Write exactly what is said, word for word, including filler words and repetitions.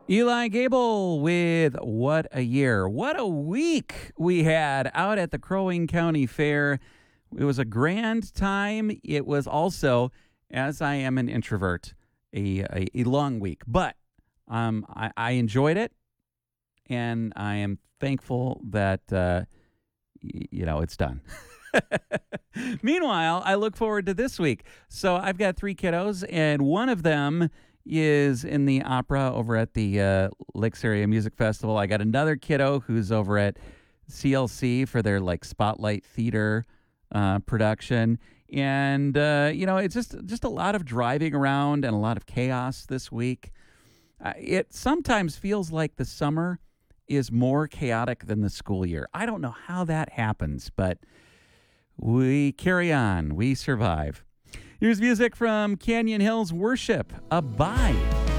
Eli Gable with What a Year. What a week we had out at the Crow Wing County Fair. It was a grand time. It was also, as I am an introvert, a, a, a long week. But um, I, I enjoyed it, and I am thankful that, uh, y- you know, it's done. Meanwhile, I look forward to this week. So I've got three kiddos, and one of them is in the opera over at the uh, Lakes Area Music Festival. I got another kiddo who's over at C L C for their like Spotlight Theater uh, production. And, uh, you know, it's just, just a lot of driving around and a lot of chaos this week. Uh, it sometimes feels like the summer is more chaotic than the school year. I don't know how that happens, but we carry on. We survive. Here's music from Canyon Hills Worship, Abide.